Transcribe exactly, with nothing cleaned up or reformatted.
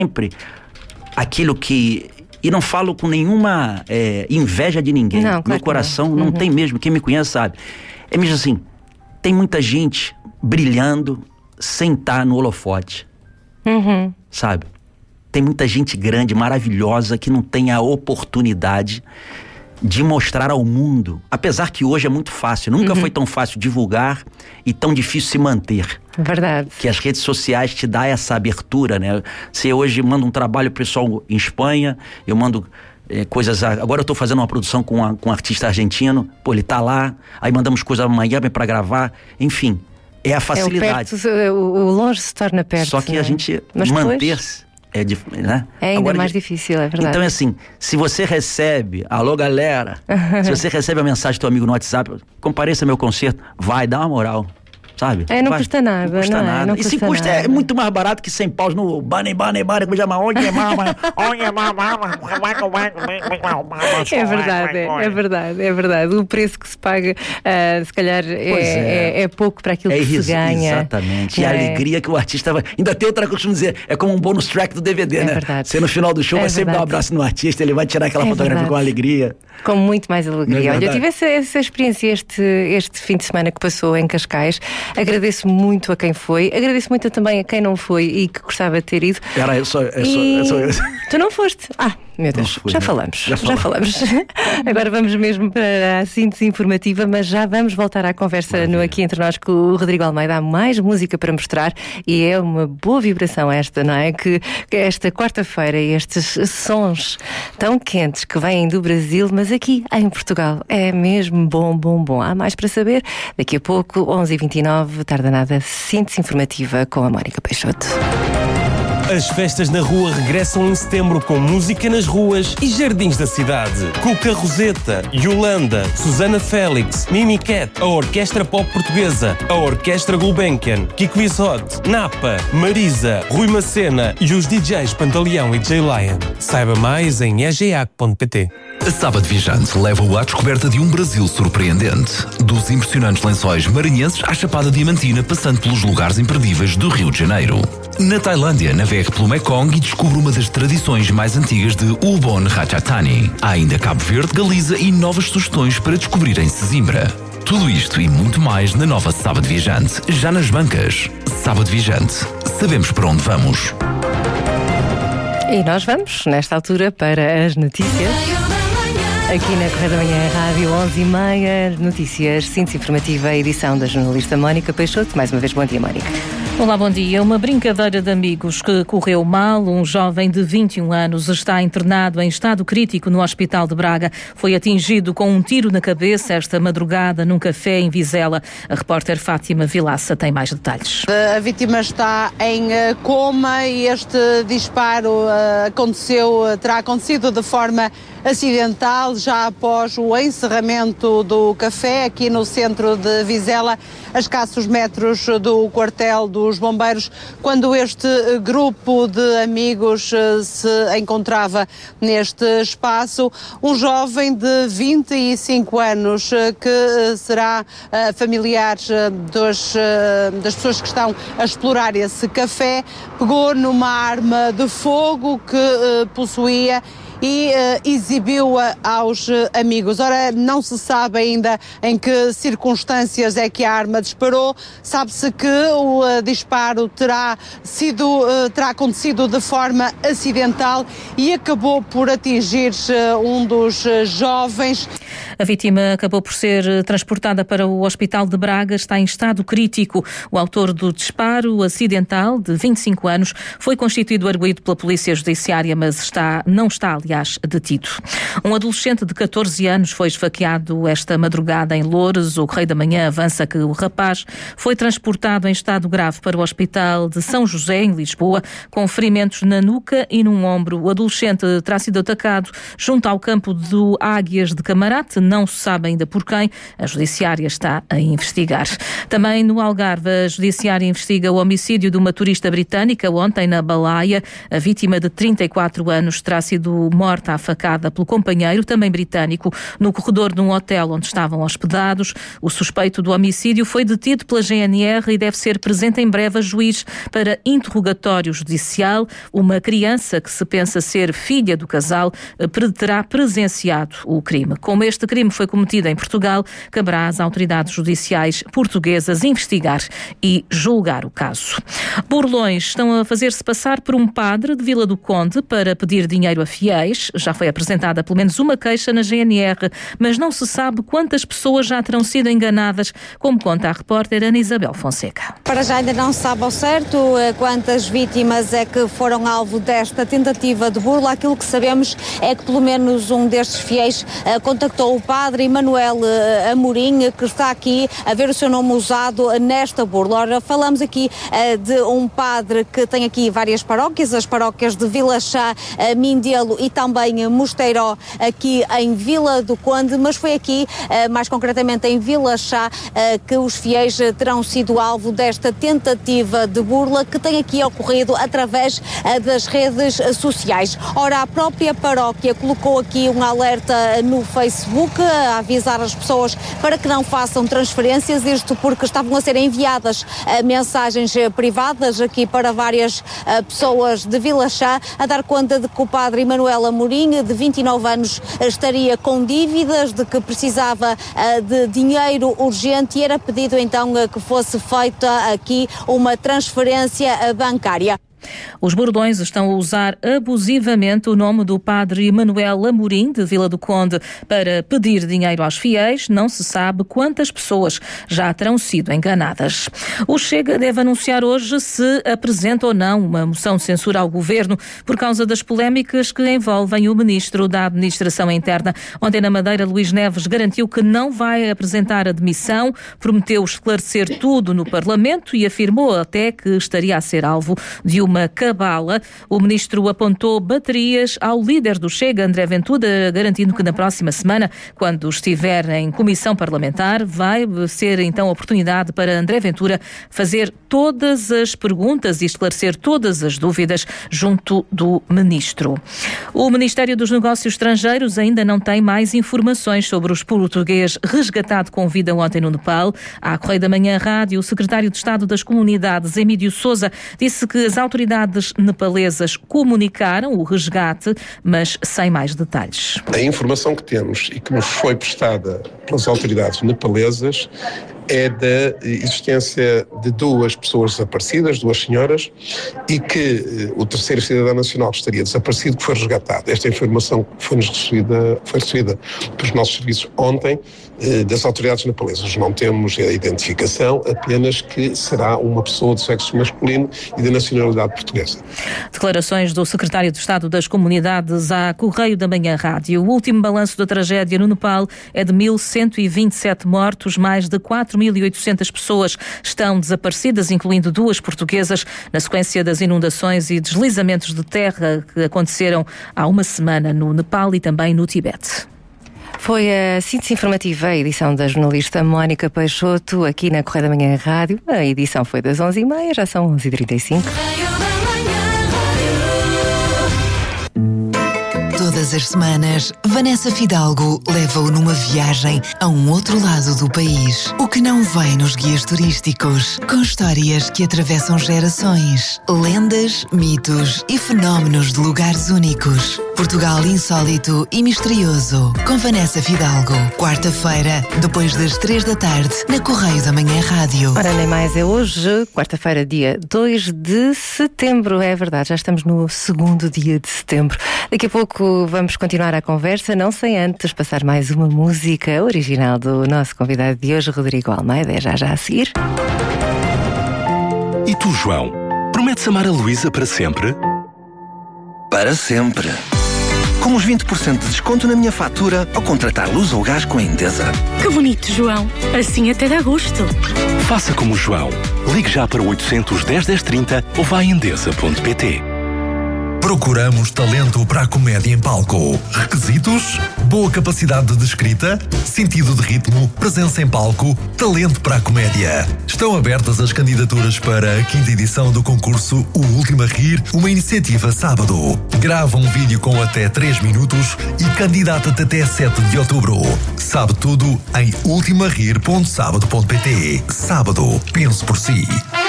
sempre aquilo que... E não falo com nenhuma é, inveja de ninguém. Não, claro. Meu coração não, não uhum. tem mesmo. Quem me conhece sabe. É mesmo assim, tem muita gente brilhando sem estar no holofote. Uhum. Sabe? Tem muita gente grande, maravilhosa, que não tem a oportunidade de mostrar ao mundo. Apesar que hoje é muito fácil. Nunca uhum. foi tão fácil divulgar e tão difícil se manter. Verdade. Que as redes sociais te dão essa abertura, né? Você hoje manda um trabalho pro pessoal em Espanha, eu mando é, coisas... Agora eu tô fazendo uma produção com, a, com um artista argentino, pô, ele tá lá, aí mandamos coisas amanhã pra gravar, enfim, é a facilidade. É o, perto, o, o longe se torna perto. Só que né? a gente Mas manter-se é, né? é ainda Agora, mais difícil, é verdade. Então é assim, se você recebe, alô galera, se você recebe a mensagem do teu amigo no WhatsApp, compareça ao meu concerto, vai, dá uma moral. Sabe? É, não Vai, custa nada, não custa não é? nada. Não e se custa custa, nada. é muito mais barato que cem paus no Bunny, Bunny, Bunny, como chama? Onde é mama? Onde é mama? É verdade, é verdade, é verdade. O preço que se paga, uh, se calhar, é, é. É, é pouco para aquilo é que irris- se ganha. Exatamente. E é. a alegria que o artista vai... Ainda tem outra coisa que eu costumo dizer, é como um bônus track do D V D, é né? Verdade. Você no final do show é vai sempre verdade. dar um abraço no artista, ele vai tirar aquela é fotografia verdade. com alegria. Com muito mais alegria. É Olha, eu tive essa, essa experiência este, este fim de semana que passou em Cascais. Agradeço muito a quem foi. Agradeço muito também a quem não foi e que gostava de ter ido. Era eu só, eu e... só, eu só... Tu não foste? Ah, meu Deus, fui, já, né? falamos, já falamos. Já falamos. Agora vamos mesmo para a síntese informativa, mas já vamos voltar à conversa Maravilha. no Aqui Entre Nós com o Rodrigo Almeida. Há mais música para mostrar e é uma boa vibração esta, não é? Que, que esta quarta-feira, estes sons tão quentes que vêm do Brasil, mas aqui em Portugal é mesmo bom, bom, bom. Há mais para saber? Daqui a pouco, onze e vinte e nove, tarda nada, síntese informativa com a Mónica Peixoto. As festas na rua regressam em setembro com música nas ruas e jardins da cidade. Cuca Roseta, Yolanda, Susana Félix, Mimi Cat, a Orquestra Pop Portuguesa, a Orquestra Gulbenkian, Kiko Isote, Napa, Marisa, Rui Macena e os D Js Pantaleão e J Lion. Saiba mais em e g a c ponto p t. A Sábado Viajante leva-o à descoberta de um Brasil surpreendente. Dos impressionantes lençóis maranhenses à Chapada Diamantina, passando pelos lugares imperdíveis do Rio de Janeiro. Na Tailândia, navegue pelo Mekong e descubra uma das tradições mais antigas de Ubon Ratchathani. Há ainda Cabo Verde, Galiza e novas sugestões para descobrir em Sesimbra. Tudo isto e muito mais na nova Sábado Viajante, já nas bancas. Sábado Viajante. Sabemos para onde vamos. E nós vamos, nesta altura, para as notícias. Aqui na Correio da Manhã, Rádio onze e meia, notícias, síntese informativa, edição da jornalista Mónica Peixoto. Mais uma vez, bom dia, Mónica. Olá, bom dia. Uma brincadeira de amigos que correu mal. Um jovem de vinte e um anos está internado em estado crítico no Hospital de Braga. Foi atingido com um tiro na cabeça esta madrugada num café em Vizela. A repórter Fátima Vilaça tem mais detalhes. A vítima está em coma e este disparo aconteceu, terá acontecido de forma acidental já após o encerramento do café aqui no centro de Vizela, a escassos metros do quartel dos bombeiros, quando este grupo de amigos se encontrava neste espaço. Um jovem de vinte e cinco anos que será familiar dos, das pessoas que estão a explorar esse café, pegou numa arma de fogo que possuía e uh, exibiu-a aos uh, amigos. Ora, não se sabe ainda em que circunstâncias é que a arma disparou. Sabe-se que o uh, disparo terá sido, uh, terá acontecido de forma acidental e acabou por atingir uh, um dos uh, jovens. A vítima acabou por ser transportada para o Hospital de Braga, está em estado crítico. O autor do disparo acidental, de vinte e cinco anos, foi constituído arguido pela Polícia Judiciária, mas está, não está, aliás, detido. Um adolescente de catorze anos foi esfaqueado esta madrugada em Loures. O Correio da Manhã avança que o rapaz foi transportado em estado grave para o Hospital de São José, em Lisboa, com ferimentos na nuca e num ombro. O adolescente terá sido atacado junto ao campo do Águias de Camarate. Não se sabe ainda por quem. A Judiciária está a investigar. Também no Algarve, a Judiciária investiga o homicídio de uma turista britânica ontem na Balaia. A vítima de trinta e quatro anos terá sido morta à facada pelo companheiro, também britânico, no corredor de um hotel onde estavam hospedados. O suspeito do homicídio foi detido pela G N R e deve ser presente em breve a juiz para interrogatório judicial. Uma criança que se pensa ser filha do casal terá presenciado o crime. Como este crime foi cometido em Portugal, caberá às autoridades judiciais portuguesas investigar e julgar o caso. Burlões estão a fazer-se passar por um padre de Vila do Conde para pedir dinheiro a fiéis. Já foi apresentada pelo menos uma queixa na G N R, mas não se sabe quantas pessoas já terão sido enganadas, como conta a repórter Ana Isabel Fonseca. Para já ainda não se sabe ao certo quantas vítimas é que foram alvo desta tentativa de burla. Aquilo que sabemos é que pelo menos um destes fiéis contactou o padre Manuel Amorim, que está aqui a ver o seu nome usado nesta burla. Ora, falamos aqui de um padre que tem aqui várias paróquias, as paróquias de Vila Chá, Mindelo e também Mosteiró, aqui em Vila do Conde, mas foi aqui, mais concretamente em Vila Chá, que os fiéis terão sido alvo desta tentativa de burla que tem aqui ocorrido através das redes sociais. Ora, a própria paróquia colocou aqui um alerta no Facebook a avisar as pessoas para que não façam transferências, isto porque estavam a ser enviadas mensagens privadas aqui para várias pessoas de Vila Chá, a dar conta de que o padre Manuel Amorim, de vinte e nove anos, estaria com dívidas, de que precisava de dinheiro urgente e era pedido então que fosse feita aqui uma transferência bancária. Os bordões estão a usar abusivamente o nome do padre Manuel Amorim, de Vila do Conde, para pedir dinheiro aos fiéis. Não se sabe quantas pessoas já terão sido enganadas. O Chega deve anunciar hoje se apresenta ou não uma moção de censura ao governo por causa das polémicas que envolvem o ministro da Administração Interna. Ontem na Madeira, Luís Neves garantiu que não vai apresentar a demissão, prometeu esclarecer tudo no Parlamento e afirmou até que estaria a ser alvo de uma uma cabala. O ministro apontou baterias ao líder do Chega, André Ventura, garantindo que na próxima semana, quando estiver em comissão parlamentar, vai ser então a oportunidade para André Ventura fazer todas as perguntas e esclarecer todas as dúvidas junto do ministro. O Ministério dos Negócios Estrangeiros ainda não tem mais informações sobre os português resgatado com vida ontem no Nepal. À Correio da Manhã Rádio, o secretário de Estado das Comunidades, Emílio Sousa, disse que as autoridades nepalesas comunicaram o resgate, mas sem mais detalhes. A informação que temos e que nos foi prestada pelas autoridades nepalesas é da existência de duas pessoas desaparecidas, duas senhoras, e que o terceiro cidadão nacional que estaria desaparecido que foi resgatado. Esta informação foi-nos recebida, foi recebida pelos nossos serviços ontem das autoridades nepalesas. Não temos a identificação, apenas que será uma pessoa de sexo masculino e de nacionalidade portuguesa. Declarações do secretário de Estado das Comunidades à Correio da Manhã Rádio. O último balanço da tragédia no Nepal é de mil cento e vinte e sete mortos, mais de quatro mil e oitocentas pessoas estão desaparecidas, incluindo duas portuguesas, na sequência das inundações e deslizamentos de terra que aconteceram há uma semana no Nepal e também no Tibete. Foi a síntese informativa, a edição da jornalista Mónica Peixoto, aqui na Correio da Manhã Rádio. A edição foi das onze e meia, já são onze e trinta e cinco. Todas as semanas, Vanessa Fidalgo leva-o numa viagem a um outro lado do país. O que não vem nos guias turísticos, com histórias que atravessam gerações, lendas, mitos e fenómenos de lugares únicos. Portugal insólito e misterioso, com Vanessa Fidalgo. Quarta-feira, depois das três da tarde, na Correio da Manhã Rádio. Ora, nem mais é hoje, quarta-feira, dia dois de setembro. É verdade, já estamos no segundo dia de setembro. Daqui a pouco vamos continuar a conversa, não sem antes passar mais uma música original do nosso convidado de hoje, Rodrigo Almeida. É já já a seguir. E tu, João, prometes amar a Luísa para sempre? Para sempre. Com os vinte por cento de desconto na minha fatura ao contratar luz ou gás com a Endesa. Que bonito, João. Assim até dá gosto. Faça como o João. Ligue já para o oitocentos, dez, dez, trinta ou vá a endesa ponto pt. Procuramos talento para a comédia em palco. Requisitos? Boa capacidade de escrita, sentido de ritmo, presença em palco, talento para a comédia. Estão abertas as candidaturas para a quinta edição do concurso O Último a Rir, uma iniciativa sábado. Grava um vídeo com até três minutos e candidata-te até sete de outubro. Sabe tudo em ultimarir ponto sábado ponto pt. Sábado, pense por si.